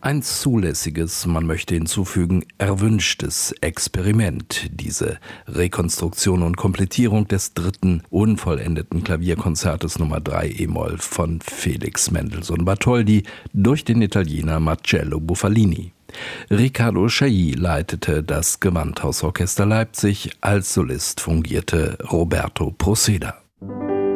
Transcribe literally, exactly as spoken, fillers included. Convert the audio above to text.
Ein zulässiges, man möchte hinzufügen, erwünschtes Experiment, diese Rekonstruktion und Komplettierung des dritten, unvollendeten Klavierkonzertes Nummer drei e-Moll von Felix Mendelssohn Bartholdy durch den Italiener Marcello Bufalini. Riccardo Chailly leitete das Gewandhausorchester Leipzig, als Solist fungierte Roberto Proceda.